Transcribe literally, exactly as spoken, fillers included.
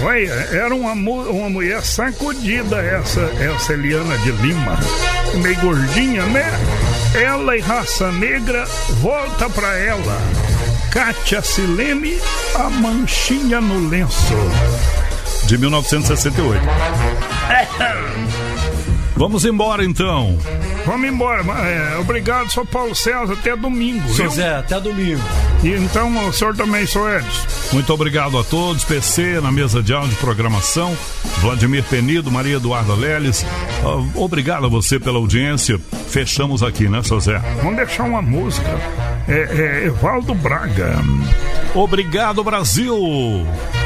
Olha, era uma, uma mulher sacudida essa, essa Eliana de Lima. Meio gordinha, né? Ela e Raça Negra, volta pra ela. Kátia Silene, A Manchinha no Lenço. De mil novecentos e sessenta e oito. Vamos embora então. Vamos embora. É, obrigado, sou Paulo César. Até domingo. Seu Zé, até domingo. E então, o senhor também, sou Edson. Muito obrigado a todos. P C na mesa de áudio e programação. Vladimir Penido, Maria Eduarda Leles. Uh, obrigado a você pela audiência. Fechamos aqui, né, seu Zé? Vamos deixar uma música. É, é Evaldo Braga. Obrigado, Brasil.